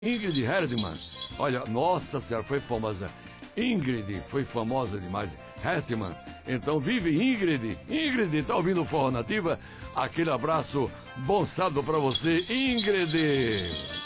Ingrid Herdman. Olha, nossa senhora, foi famosa. Ingrid foi famosa demais. Herdman. Então vive Ingrid. Ingrid, tá ouvindo o Forró Nativa? Aquele abraço, bom sábado pra você, Ingrid.